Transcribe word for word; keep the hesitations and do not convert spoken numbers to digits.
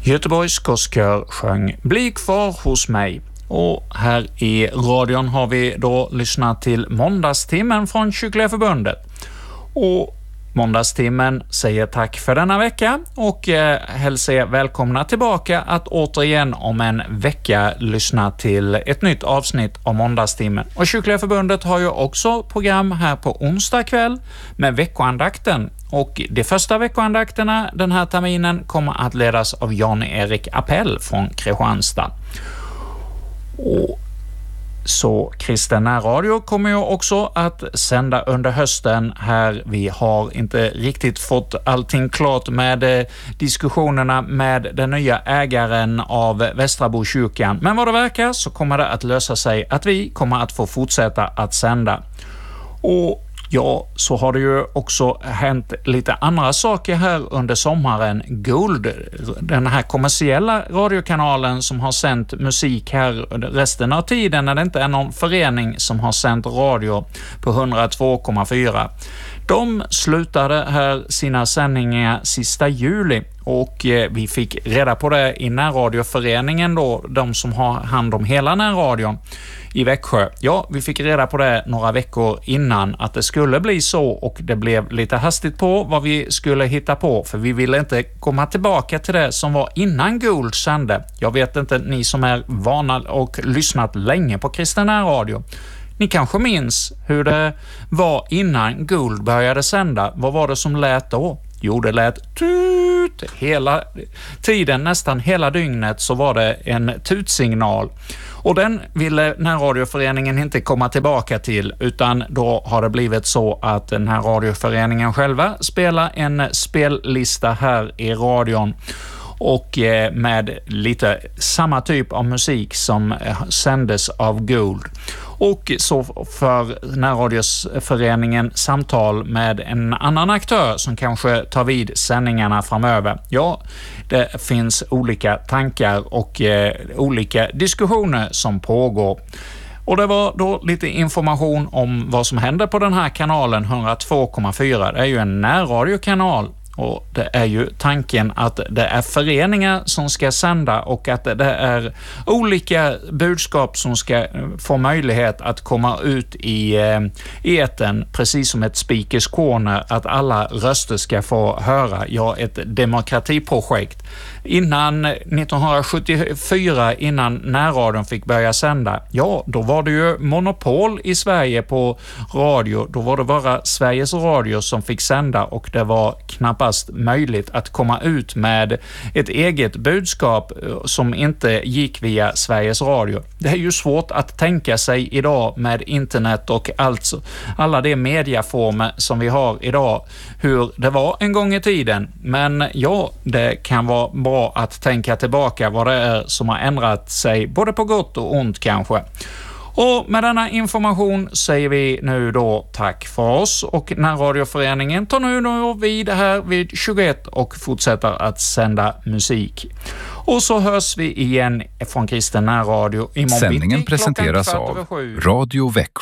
Göteborgs Gospelkör sjöng Bli kvar hos mig. Och här i radion har vi då lyssnat till måndagstimmen från Kyrkliga förbundet. Och måndagstimmen säger tack för denna vecka och eh, hälsar er välkomna tillbaka att återigen om en vecka lyssna till ett nytt avsnitt av måndagstimmen. Och Kyrkliga förbundet har ju också program här på onsdag kväll med veckoandakten. Och de första veckoandakterna den här terminen kommer att ledas av Jan-Erik Appell från Kristianstad. Och så Kristen närradio kommer ju också att sända under hösten här. Vi har inte riktigt fått allting klart med diskussionerna med den nya ägaren av Västrabokyrkan. Men vad det verkar så kommer det att lösa sig att vi kommer att få fortsätta att sända. Och ja, så har det ju också hänt lite andra saker här under sommaren. Guld, den här kommersiella radiokanalen som har sänt musik här resten av tiden när det inte är någon förening som har sänt radio på hundratvå komma fyra. De slutade här sina sändningar sista juli och vi fick reda på det i närradioföreningen då, de som har hand om hela närradion i Växjö. Ja, vi fick reda på det några veckor innan att det skulle bli så och det blev lite hastigt på vad vi skulle hitta på för vi ville inte komma tillbaka till det som var innan Guld sände. Jag vet inte, ni som är vana och lyssnat länge på Kristen närradio. Ni kanske minns hur det var innan Guld började sända. Vad var det som lät då? Jo, det lät tut. Hela tiden, nästan hela dygnet så var det en tutsignal. Och den ville närradioföreningen inte komma tillbaka till utan då har det blivit så att den här radioföreningen själva spelar en spellista här i radion. Och med lite samma typ av musik som sändes av Guld. Och så för närradioföreningen samtal med en annan aktör som kanske tar vid sändningarna framöver. Ja, det finns olika tankar och eh, olika diskussioner som pågår. Och det var då lite information om vad som händer på den här kanalen hundratvå komma fyra. Det är ju en närradiokanal. Och det är ju tanken att det är föreningar som ska sända och att det är olika budskap som ska få möjlighet att komma ut i etern, precis som ett Speakers Corner, att alla röster ska få höra. Ja, ett demokratiprojekt. Innan nittonhundrasjuttiofyra, innan närradion fick börja sända, ja, då var det ju monopol i Sverige på radio. Då var det bara Sveriges Radio som fick sända och det var knappast möjligt att komma ut med ett eget budskap som inte gick via Sveriges Radio. Det är ju svårt att tänka sig idag med internet och allt, alla de mediaformer som vi har idag, hur det var en gång i tiden. Men ja, det kan vara bra att tänka tillbaka vad det är som har ändrat sig, både på gott och ont kanske. Och med denna information säger vi nu då tack för oss och närradioföreningen tar nu då vid här vid tjugoett och fortsätter att sända musik. Och så hörs vi igen från Kristen närradio imorgon. Sändningen presenteras av Radio Växjö.